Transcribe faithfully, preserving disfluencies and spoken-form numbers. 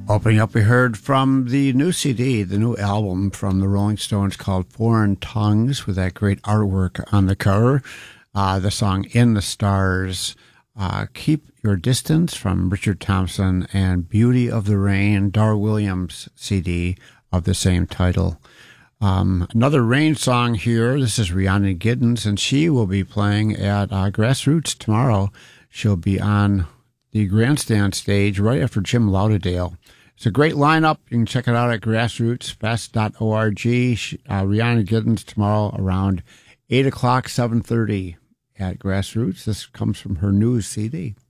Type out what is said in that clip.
Opening up, we heard from the new C D, the new album from the Rolling Stones called Foreign Tongues, with that great artwork on the cover. Uh, the song In the Stars, uh, Keep Your Distance from Richard Thompson, and Beauty of the Rain, Dar Williams C D of the same title. Um, another Rain song here. This is Rhiannon Giddens, and she will be playing at uh, Grassroots tomorrow. She'll be on the grandstand stage right after Jim Lauderdale. It's a great lineup. You can check it out at grassroots fest dot org. Uh, Rhiannon Giddens tomorrow around eight o'clock, seven thirty at Grassroots. This comes from her new C D.